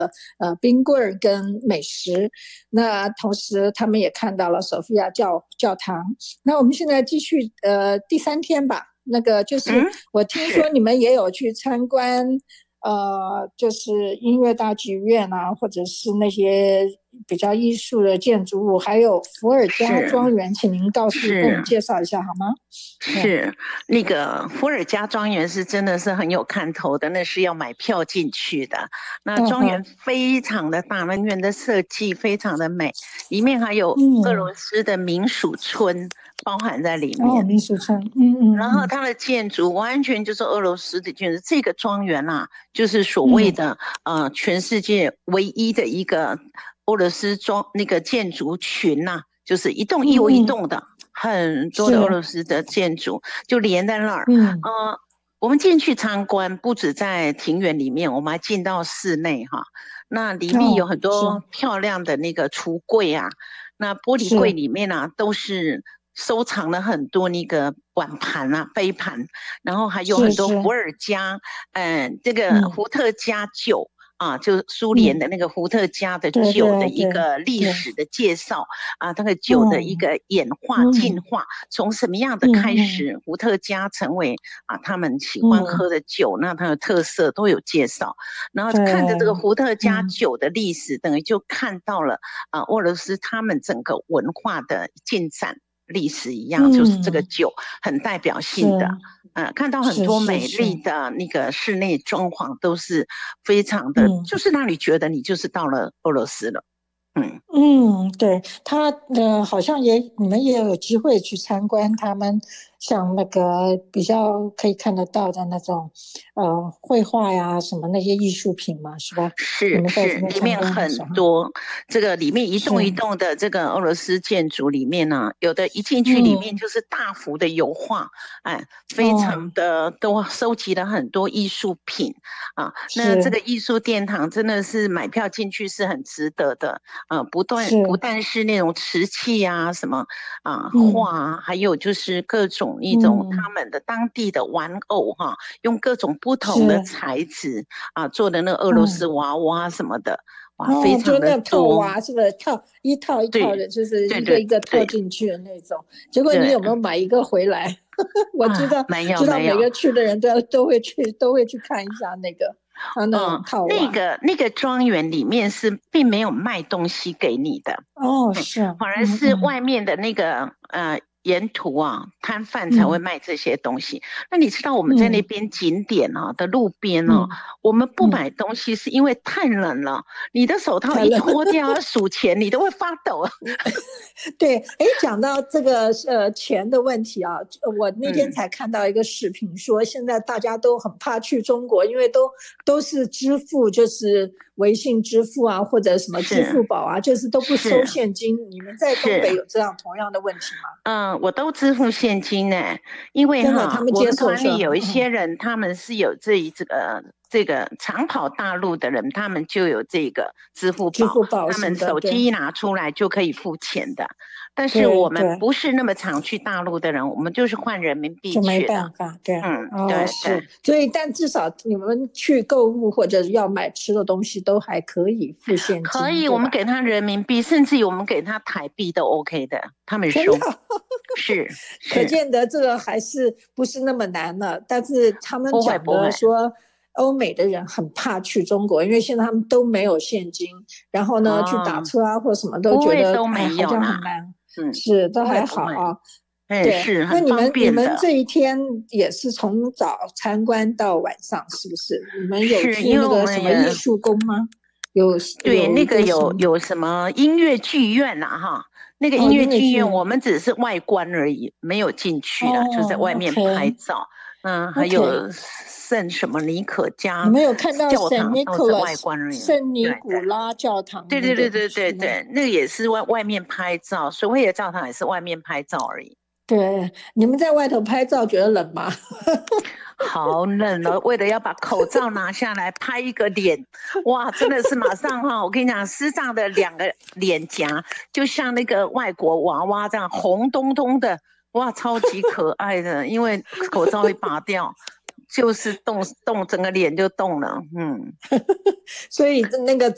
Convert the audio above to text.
冰棍儿跟美食。那同时他们也看到了索菲亚教堂。那我们现在继续第3天吧。那个就是我听说你们也有去参观就是音乐大剧院啊，或者是那些比较艺术的建筑物，还有伏尔加庄园，请您跟我们介绍一下好吗？ 是那个伏尔加庄园是真的是很有看头的，那是要买票进去的。那庄园非常的大，那园的设计非常的美，里面还有俄罗斯的民属村包含在里面。 民属村， 然后它的建筑完全就是俄罗斯的建筑。这个庄园啊，就是所谓的全世界唯一的一个俄罗斯那个建筑群呐，就是一栋又一栋的。很多的俄罗斯的建筑就连在那儿。我们进去参观，不止在庭园里面，我们还进到室内哈。那里面有很多漂亮的那个橱柜啊，那玻璃柜里面啊都是收藏了很多那个碗盘啊、杯盘，然后还有很多伏尔加，这个伏特加酒。就苏联的那个伏特加的酒的一个历史的介绍啊，那个酒的一个演化进化，从什么样的开始，伏特加成为他们喜欢喝的酒，那它的特色都有介绍。然后看着这个伏特加酒的历史，等于就看到了俄罗斯他们整个文化的进展历史一样，就是这个酒很代表性的。看到很多美丽的那个室内装潢都是非常的，就是让你觉得你就是到了俄罗斯了。 对，他好像你们也有机会去参观他们像那个比较可以看得到的那种绘画呀什么那些艺术品嘛，是吧？ 是，里面很多，这个里面一栋一栋的这个俄罗斯建筑里面呢，有的一进去里面就是大幅的油画，非常的都收集了很多艺术品啊。那这个艺术殿堂真的是买票进去是很值得的。不但是那种瓷器啊什么画啊，还有就是各种一种他们的当地的玩偶用各种不同的材质做的那个俄罗斯娃娃什么的，非常的多。 就那套娃是不是一套一套的，就是一个一个套进去的那种。结果你有没有买一个回来？我知道没有每个去的人都会去看一下那个。 那个庄园里面是并没有卖东西给你的是， 反而是外面的那个沿途摊贩才会卖这些东西。那你知道我们在那边景点的路边我们不买东西是因为太冷了，你的手套一脱掉数钱，你都会发抖。 对，讲到这个钱的问题啊，我那天才看到一个视频，说现在大家都很怕去中国，因为都是支付，就是微信支付啊，或者什么支付宝啊，就是都不收现金。你们在东北有这样同样的问题吗？我都支付现金呢，因为我们团里有一些人，他们是有这个常跑大陆的人，他们就有这个支付宝，他们手机一拿出来就可以付钱的。但是我们不是那么常去大陆的人，我们就是换人民币去的， 就没办法，对， 对， 是，所以但至少你们去购物或者要买吃的东西都还可以付现金， 可以，我们给他人民币，甚至我们给他台币都 OK 的，他们收。是， 可见得这个还是不是那么难了。但是他们讲的说，欧美的人很怕去中国，因为现在他们都没有现金，然后呢，去打车啊或什么都觉得好像很难。是，都还好啊。对， 是那你们这一天也是从早参观到晚上，是不是？你们有去那个什么艺术宫吗？ 对，那个有什么音乐剧院哈？那个音乐剧院我们只是外观而已，没有进去了，就在外面拍照。还有圣什么尼可加， 你们有看到圣尼古拉外观而已。 圣尼古拉教堂， 对，那个也是外面拍照，所谓的教堂也是外面拍照而已。 对，你们在外头拍照觉得冷吗？ 好冷哦！为了要把口罩拿下来拍一个脸，哇，真的是马上我跟你讲，师长的2个脸颊就像那个外国娃娃这样红彤彤的，哇，超级可爱的。因为口罩会拔掉，就是动整个脸就动了， 所以那个